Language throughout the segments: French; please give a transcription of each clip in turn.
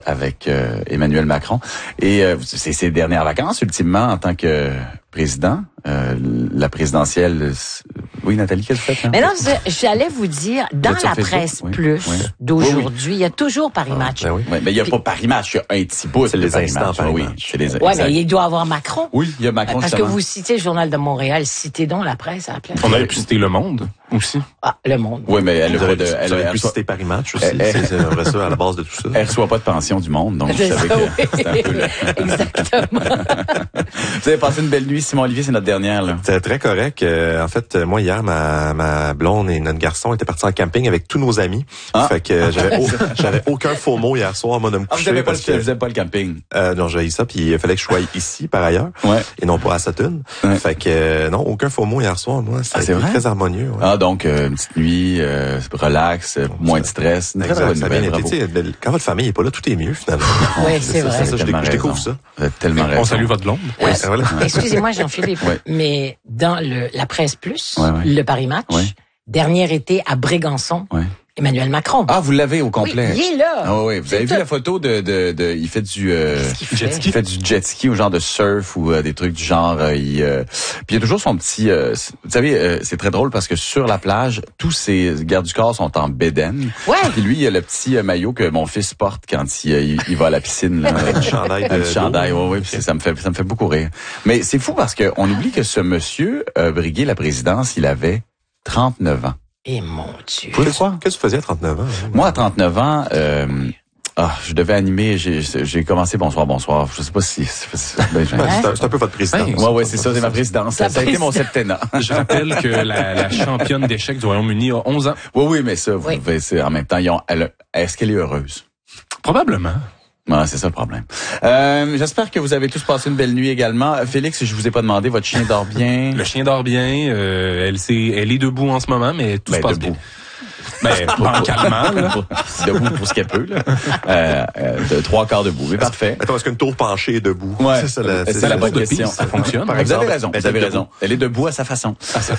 avec Emmanuel Macron. Et c'est ses dernières vacances, ultimement, en tant que président. La présidentielle... Oui, Nathalie, qu'est-ce que vous faites? Mais non, j'allais vous dire, dans la presse plus d'aujourd'hui, il y a toujours Paris Match. Oui. Mais il n'y a pas Paris Match, il y a un petit bout de Paris Match. Oui, mais il doit avoir Macron. Oui, il y a Macron. Parce que vous citez le Journal de Montréal, citez donc la presse à la place. On aurait pu citer Le Monde aussi. Ah, Le Monde. Oui, mais elle aurait pu citer Paris Match aussi. C'est vrai ça, à la base de tout ça. Elle reçoit pas de pension du Monde, donc je savais que c'était un peu... Exactement. Vous avez passé une belle nuit, Simon Olivier, c'est notre dernière, là. C'était très correct. En fait, moi, hier, ma blonde et notre garçon étaient partis en camping avec tous nos amis. Fait que j'avais aucun faux mot hier soir, moi, de me coucher. Vous n'avez pas le camping? Non, j'ai eu ça, puis il fallait que je sois ici, par ailleurs. Et non pas à Sutton. Fait que, non, aucun faux mot hier soir, moi. C'était très harmonieux. Ouais. Ah, donc, une petite nuit, relax, moins de stress. Une très bonne nouvelle, quand votre famille est pas là, tout est mieux, finalement. Oui, c'est vrai. Je découvre ça. Vous avez tellement raison. On salue votre blonde. Excusez-moi, Jean-Philippe, mais dans la presse plus, le Paris Match, dernier été à Brégançon, Emmanuel Macron. Ah, vous l'avez au complet. Oui, il est là. Ah oui, vous avez vu la photo il fait du jet ski. Il fait du jet ski ou genre de surf ou des trucs du genre puis il y a toujours son petit vous savez c'est très drôle parce que sur la plage, tous ses gardes du corps sont en bédaine. Ouais. Puis lui, il a le petit maillot que mon fils porte quand il va à la piscine là, avec le chandail ça me fait beaucoup rire. Mais c'est fou parce que on oublie que ce monsieur brigué la présidence, il avait 39 ans. Et mon Dieu. Qu'est-ce que tu faisais à 39 ans? Moi, à 39 ans, je devais animer, j'ai commencé Bonsoir. Je sais pas si... C'est un peu votre présidence. Ouais, c'est ça, c'est ma présidence. Ça a été mon septennat. Je rappelle que la championne d'échecs du Royaume-Uni a 11 ans. Oui, mais ça, en même temps, est-ce qu'elle est heureuse? Probablement. Ouais, c'est ça le problème. J'espère que vous avez tous passé une belle nuit également. Félix, je vous ai pas demandé, votre chien dort bien? Le chien dort bien. Elle est debout en ce moment, mais tout se passe bien. Pas en calmant, là. Debout pour ce qu'elle peut, là. De 3/4 debout. Mais parfait. Attends, est-ce qu'une tour penchée est debout? Ouais. C'est la bonne question. Ça fonctionne. Vous avez raison. Elle est debout à sa façon.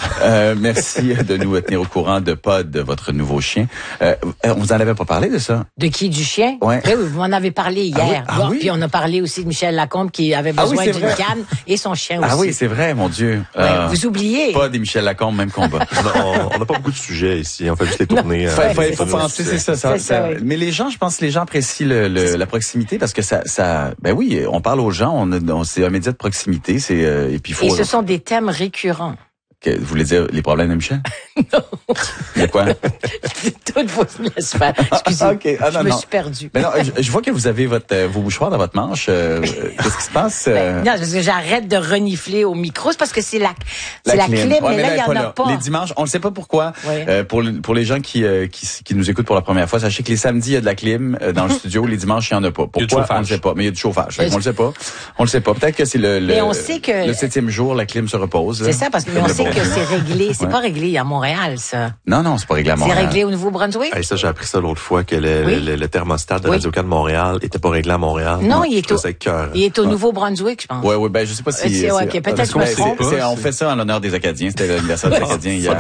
Merci de nous tenir au courant de Pod, de votre nouveau chien. Vous en avez pas parlé de ça? De qui? Du chien? Ouais. Oui, vous m'en avez parlé hier. Oui? Puis on a parlé aussi de Michel Lacombe qui avait besoin d'une canne et son chien aussi. Ah oui, c'est vrai, mon Dieu. Vous oubliez. Pod et Michel Lacombe, même combat. On n'a pas beaucoup de sujets ici. On fait juste les tournées. Il faut penser, c'est ça. Mais les gens, je pense que les gens apprécient la proximité parce que ça, ben oui, on parle aux gens, c'est un média de proximité, et puis Et ce sont des thèmes récurrents. Vous voulez dire les problèmes de Michel? Non. Il y a quoi? Toutes vos laisse faire. Excusez. Je me suis perdue. Mais non, je vois que vous avez vos mouchoirs dans votre manche. Qu'est-ce qui se passe? Non, parce que j'arrête de renifler au micro. C'est parce que c'est la clim. Mais là, il y en a pas. Les dimanches, on ne sait pas pourquoi. Pour les gens qui nous écoutent pour la première fois, sachez que les samedis, il y a de la clim dans le studio. Les dimanches, il n'y en a pas. Pourquoi? On ne sait pas. Mais il y a du chauffage. On le sait pas. On le sait pas. Peut-être que c'est le 7e jour, la clim se repose. C'est ça, parce que on sait que c'est réglé. C'est pas réglé à Montréal, ça. Non, c'est pas réglé à Montréal. C'est réglé au Nouveau-Brunswick? Ça, j'ai appris ça l'autre fois, que le thermostat de Radio-Can de Montréal était pas réglé à Montréal. Non, il est au Nouveau-Brunswick, je pense. Oui, ben, je sais pas si... peut-être qu'on se trompe. On fait ça en l'honneur des Acadiens. C'était l'anniversaire des Acadiens hier.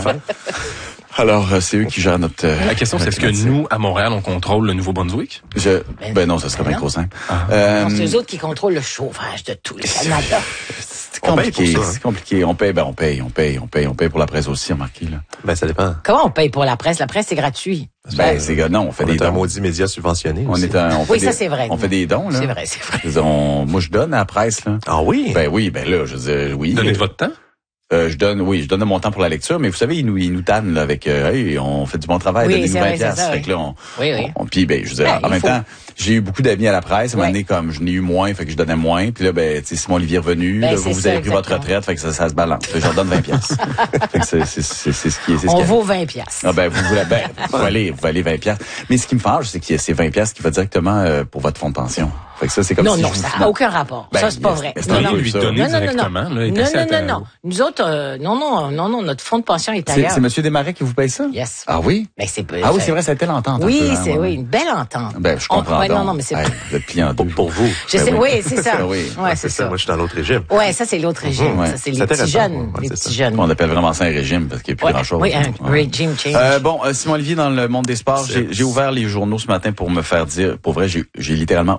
Alors, c'est eux qui gèrent notre... La question, c'est est-ce que nous, à Montréal, on contrôle le Nouveau-Brunswick? Ben non, ça serait bien trop simple. C'est eux autres qui contrôlent le chauffage de tout le Canada. C'est compliqué. On paye pour la presse aussi, remarquez, là. Ben, ça dépend. Comment on paye pour la presse? La presse, c'est gratuit. Non, on fait des dons. On est un maudit média subventionné. Ça, c'est vrai. On fait des dons, là. C'est vrai. Moi, je donne à la presse, là. Ah oui? Ben là, je veux dire, oui. Donnez de votre temps? Je donne de mon temps pour la lecture, mais vous savez, ils nous tannent, là, avec, on fait du bon travail, donnez-nous 20 piastres. Fait que là, puis, je veux dire, en même temps, j'ai eu beaucoup d'amis à la presse, à un moment donné, comme, je n'ai eu moins, fait que je donnais moins, puis là, Simon Olivier est revenu, là, vous avez pris votre retraite, fait que ça se balance. Je leur donne 20 piastres. Fait que c'est ce qui est. On vaut 20 piastres. Ah, vous allez 20 piastres. Mais ce qui me fâche, c'est que c'est 20 piastres qui va directement, pour votre fonds de pension. Fait que ça, c'est comme non, ça n'a aucun rapport. Ça, c'est pas vrai. Non, lui donner directement. Non. Nous autres, non, notre fonds de pension est ailleurs. C'est M. Desmarais qui vous paye ça? Yes. Ah oui? Mais c'est vrai, ça a été l'entente. Oui, c'est une belle entente. Ben, je comprends. Non, mais c'est pas... Vous êtes plié en deux. Pour vous. Je sais, oui, c'est ça. Ouais, c'est ça. Moi, je suis dans l'autre régime. Ouais, ça, c'est l'autre régime. Ça, c'est les petits jeunes. Les petits jeunes. On appelle vraiment ça un régime parce qu'il n'y a plus grand-chose. Oui, un régime change. Simon Olivier, dans le monde des sports, j'ai ouvert les journaux ce matin pour me faire dire, pour vrai, j'ai littéralement